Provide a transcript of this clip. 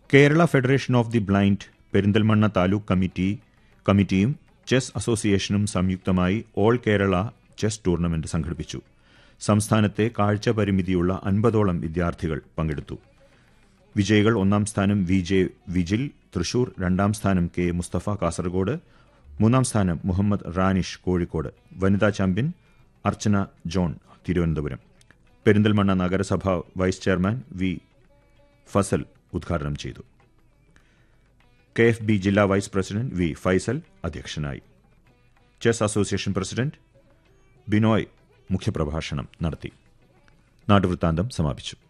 Kerala federation of the blind Perinthalmanna taluk കമ്മിറ്റിയും chess അസോസിയേഷനും സംയുക്തമായി ഓൾ കേരള ചെസ് ടൂർണമെന്റ് സംഘടിപ്പിച്ചു. സംസ്ഥാനത്തെ കാഴ്ച പരിമിതിയുള്ള 50ഓളം വിദ്യാർത്ഥികൾ പങ്കെടുത്തു. വിജയികൾ: ഒന്നാം സ്ഥാനം VJ വിജിൽ തൃശൂർ, രണ്ടാം സ്ഥാനം K മുസ്തഫ കാസർഗോഡ്, മൂന്നാം സ്ഥാനം മുഹമ്മദ് റാനിഷ് കോഴിക്കോട്, വനിതാ ചാമ്പ്യൻ അർച്ചന ജോൺ തിരുവനന്തപുരം. പെരിന്തൽമണ്ണ നഗരസഭ വൈസ് ചെയർമാൻ V ഫസൽ ഉദ്ഘാടനം ചെയ്തു. KFB ജില്ലാ വൈസ് പ്രസിഡന്റ് V ഫൈസൽ അധ്യക്ഷനായി. ചെസ് അസോസിയേഷൻ പ്രസിഡന്റ് ബിനോയ് മുഖ്യപ്രഭാഷണം നടത്തി. നാട്ടുവൃത്താന്തം സമാപിച്ചു.